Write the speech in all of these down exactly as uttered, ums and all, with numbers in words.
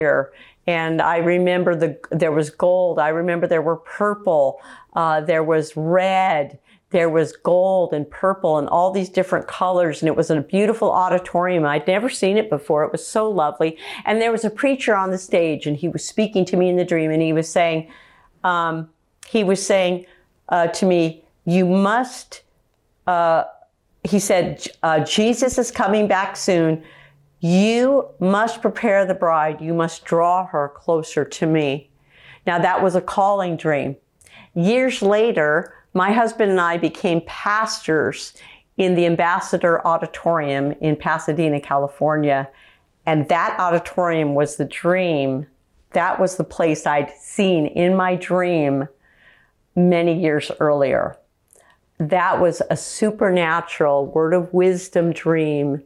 And I remember the there was gold. I remember there were purple. Uh, there was red. There was gold and purple and all these different colors. And it was in a beautiful auditorium. I'd never seen it before. It was so lovely. And there was a preacher on the stage, and he was speaking to me in the dream. And he was saying, um, he was saying uh, to me, you must, uh, he said, uh, Jesus is coming back soon. You must prepare the bride. You must draw her closer to me. Now that was a calling dream. Years later, my husband and I became pastors in the Ambassador Auditorium in Pasadena, California. And that auditorium was the dream. That was the place I'd seen in my dream many years earlier. That was a supernatural word of wisdom dream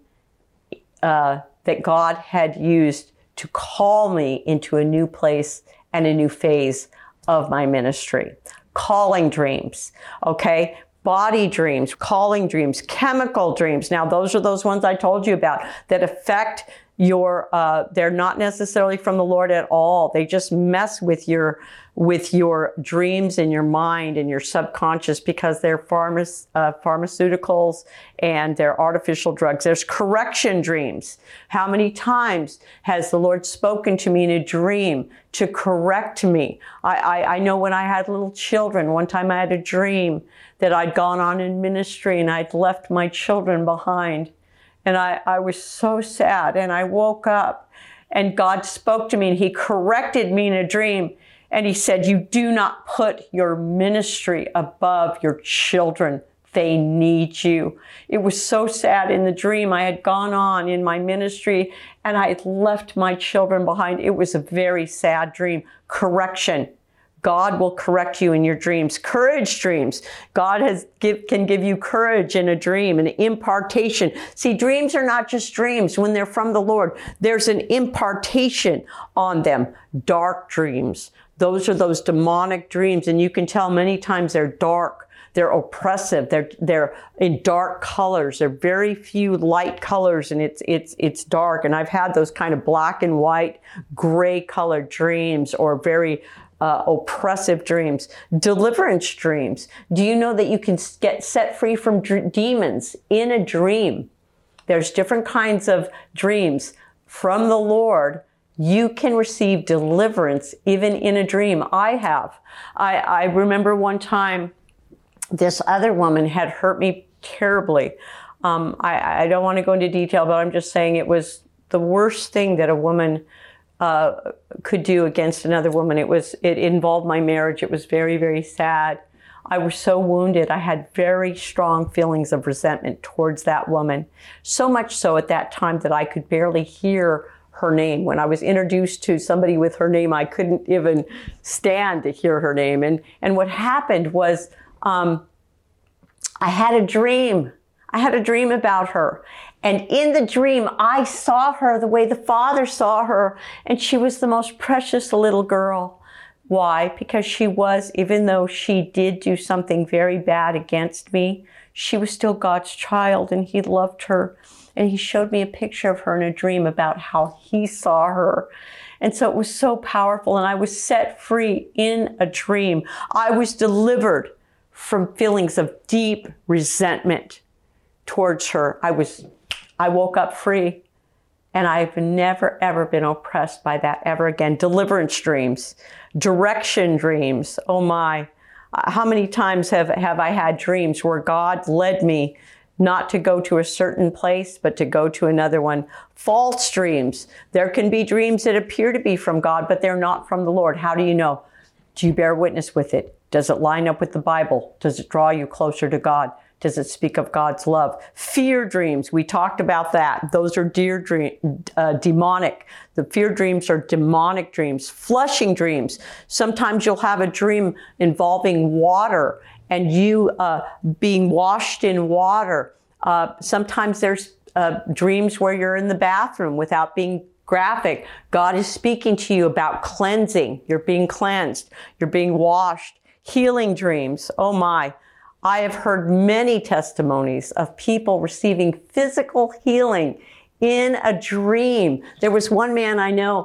uh, that God had used to call me into a new place and a new phase of my ministry. Calling dreams, okay? Body dreams, calling dreams, chemical dreams. Now, those are those ones I told you about that affect your, uh, they're not necessarily from the Lord at all. They just mess with your, with your dreams and your mind and your subconscious because they're pharma, uh, pharmaceuticals and they're artificial drugs. There's correction dreams. How many times has the Lord spoken to me in a dream to correct me? I, I, I know when I had little children, one time I had a dream that I'd gone on in ministry and I'd left my children behind. And I, I was so sad, and I woke up and God spoke to me and he corrected me in a dream. And he said, you do not put your ministry above your children. They need you. It was so sad in the dream. I had gone on in my ministry and I had left my children behind. It was a very sad dream. Correction. God will correct you in your dreams. Courage dreams. God has give, can give you courage in a dream, an impartation. See, dreams are not just dreams when they're from the Lord. There's an impartation on them. Dark dreams. Those are those demonic dreams, and you can tell many times they're dark. They're oppressive. They're they're in dark colors. There are very few light colors, and it's it's it's dark. And I've had those kind of black and white, gray colored dreams, or very Uh, oppressive dreams. Deliverance dreams. Do you know that you can get set free from dr- demons in a dream? There's different kinds of dreams from the Lord. You can receive deliverance even in a dream. I have. I, I remember one time this other woman had hurt me terribly. Um, I, I don't want to go into detail, but I'm just saying it was the worst thing that a woman Uh, could do against another woman. It was, it involved my marriage. It was very, very sad. I was so wounded. I had very strong feelings of resentment towards that woman. So much so at that time that I could barely hear her name. When I was introduced to somebody with her name, I couldn't even stand to hear her name. And, and what happened was, um, I had a dream. I had a dream about her. And in the dream, I saw her the way the Father saw her. And she was the most precious little girl. Why? Because she was, even though she did do something very bad against me, she was still God's child, and he loved her. And he showed me a picture of her in a dream about how he saw her. And so it was so powerful. And I was set free in a dream. I was delivered from feelings of deep resentment towards her. I was, I woke up free, and I've never, ever been oppressed by that ever again. Deliverance dreams, direction dreams. Oh my, how many times have, have I had dreams where God led me not to go to a certain place, but to go to another one? False dreams. There can be dreams that appear to be from God, but they're not from the Lord. How do you know? Do you bear witness with it? Does it line up with the Bible? Does it draw you closer to God? Does it speak of God's love? Fear dreams, we talked about that. Those are dear dream, uh, demonic. The fear dreams are demonic dreams. Flushing dreams. Sometimes you'll have a dream involving water and you uh, being washed in water. Uh, sometimes there's uh, dreams where you're in the bathroom without being graphic. God is speaking to you about cleansing. You're being cleansed. You're being washed. Healing dreams. Oh my. I have heard many testimonies of people receiving physical healing in a dream. There was one man I know